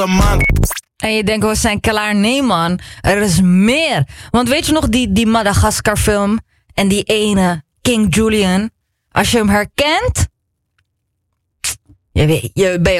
En je denkt, we zijn klaar. Nee man, er is meer. Want weet je nog die Madagaskar film? En die ene, King Julian. Als je hem herkent... Je ben